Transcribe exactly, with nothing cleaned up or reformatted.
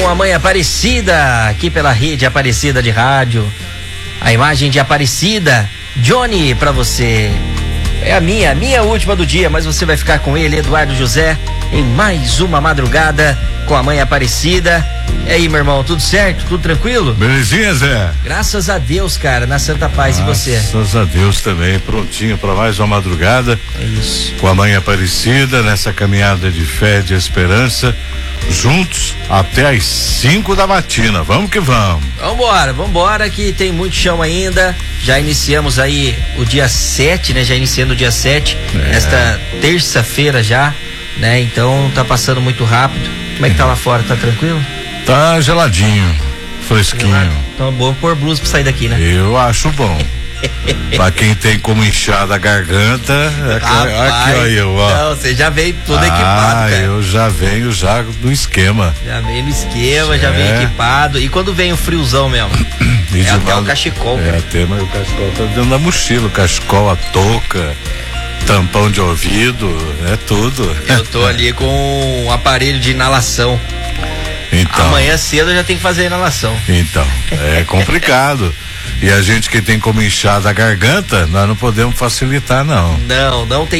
com a mãe Aparecida, aqui pela rede Aparecida de rádio. A imagem de Aparecida, Johnny, pra você. É a minha, a minha última do dia, mas você vai ficar com ele, Eduardo José, em mais uma madrugada com a mãe Aparecida. E aí, meu irmão, tudo certo? Tudo tranquilo? Belezinha, Zé? Graças a Deus, cara, na Santa Paz. Graças e você? Graças a Deus também, prontinho para mais uma madrugada. É isso. Com a mãe Aparecida, nessa caminhada de fé, de esperança, juntos até às cinco da matina. Vamos que vamos. Vambora, vambora, que tem muito chão ainda. Já iniciamos aí o dia sete, né? Já iniciando o dia sete, é. Esta terça-feira já, né? Então tá passando muito rápido. Como é que tá lá fora? Tá tranquilo? Tá geladinho, fresquinho. Gelado. Então é bom pôr blusa pra sair daqui, né? Eu acho bom. Pra quem tem como inchar da garganta, aqui, aqui ó, eu, ó. Não, você já veio todo ah, equipado, cara. Eu já venho já no esquema. Já veio no esquema, é. já veio equipado. E quando vem o friozão mesmo? E é até o cachecol, É, até, mas o cachecol tá dentro da mochila, o cachecol, a touca, tampão de ouvido, é tudo. Eu tô ali com um aparelho de inalação. Então, amanhã cedo eu já tenho que fazer a inalação. Então, é complicado. E a gente que tem como inchar da garganta, nós não podemos facilitar, não. Não, não tem